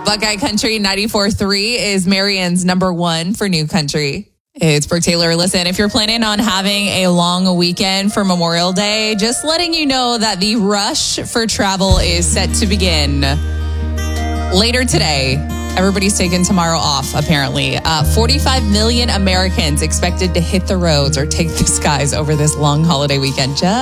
Buckeye Country 94.3 is Marian's number one for New Country. It's Brooke Taylor. Listen, if you're planning on having a long weekend for Memorial Day, just letting you know that the rush for travel is set to begin later today. Everybody's taking tomorrow off, apparently. 45 million Americans expected to hit the roads or take the skies over this long holiday weekend.